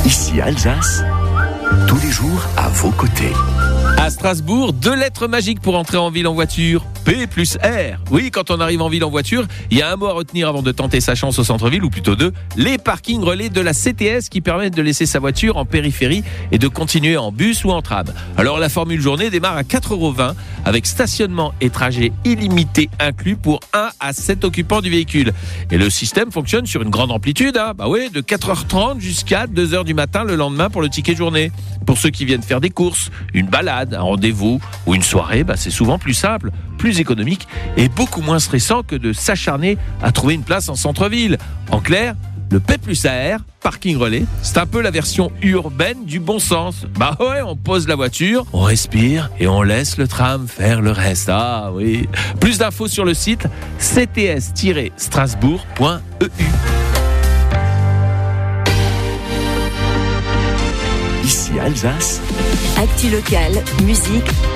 Ici Alsace, tous les jours à vos côtés. À Strasbourg, 2 lettres magiques pour entrer en ville en voiture. P plus R. Oui, quand on arrive en ville en voiture, il y a un mot à retenir avant de tenter sa chance au centre-ville, ou plutôt 2. Les parkings relais de la CTS qui permettent de laisser sa voiture en périphérie et de continuer en bus ou en tram. Alors la formule journée démarre à 4,20 € avec stationnement et trajet illimité inclus pour 1 à 7 occupants du véhicule. Et le système fonctionne sur une grande amplitude, de 4h30 jusqu'à 2h du matin le lendemain pour le ticket journée. Pour ceux qui viennent faire des courses, une balade, un rendez-vous ou une soirée, c'est souvent plus simple, plus économique et beaucoup moins stressant que de s'acharner à trouver une place en centre-ville. En clair, le P plus AR, parking relais, c'est un peu la version urbaine du bon sens. On pose la voiture, on respire et on laisse le tram faire le reste. Ah oui. Plus d'infos sur le site cts-strasbourg.eu. Ici Alsace. Actu locale, musique,